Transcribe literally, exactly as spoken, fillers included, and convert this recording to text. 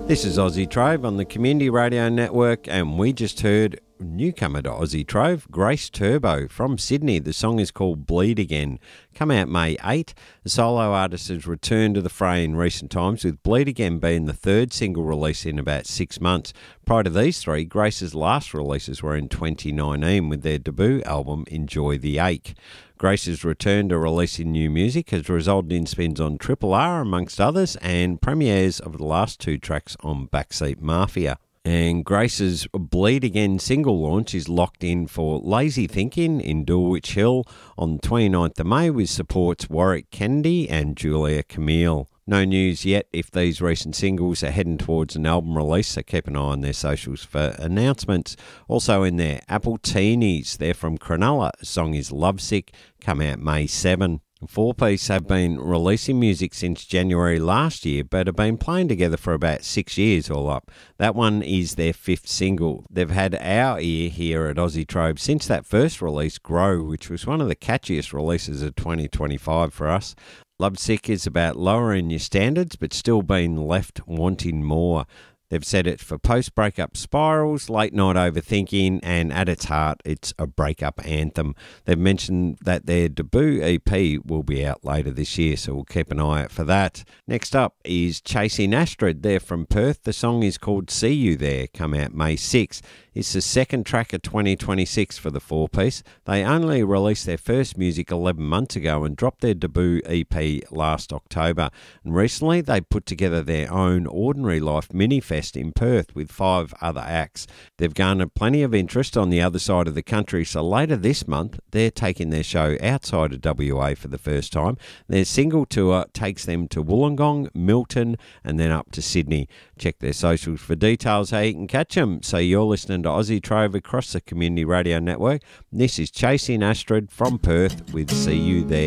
This is Aussie Trove on the Community Radio Network, and we just heard newcomer to Aussie Trove, Grace Turbo from Sydney. The song is called Bleed Again. Come out May eighth. The solo artist has returned to the fray in recent times, with Bleed Again being the third single release in about six months. Prior to these three, Grace's last releases were in twenty nineteen with their debut album Enjoy the Ache. Grace's return to releasing new music has resulted in spins on Triple R, amongst others, and premieres of the last two tracks on Backseat Mafia. And Grace's Bleed Again single launch is locked in for Lazy Thinking in Dulwich Hill on the twenty-ninth of May, with supports Warwick Kennedy and Julia Camille. No news yet if these recent singles are heading towards an album release, so keep an eye on their socials for announcements. Also in there, Apple Teenies, they're from Cronulla. The song is Lovesick, come out May seventh. Four Piece have been releasing music since January last year, but have been playing together for about six years all up. That one is their fifth single. They've had our ear here at Aussie Trove since that first release, Grow, which was one of the catchiest releases of twenty twenty-five for us. Lovesick is about lowering your standards but still being left wanting more. They've said it's for post-breakup spirals, late-night overthinking, and at its heart, it's a breakup anthem. They've mentioned that their debut E P will be out later this year, so we'll keep an eye out for that. Next up is Chasing Astrid. They're from Perth. The song is called See You There, come out May sixth. It's the second track of twenty twenty-six for the four-piece. They only released their first music eleven months ago and dropped their debut E P last October. And recently, they put together their own Ordinary Life mini-fest in Perth with five other acts. They've garnered plenty of interest on the other side of the country, so later this month, they're taking their show outside of W A for the first time. Their single tour takes them to Wollongong, Milton, and then up to Sydney. Check their socials for details how you can catch them. So you're listening to Aussie Trove across the Community Radio Network. This is Chasing Astrid from Perth with See You There.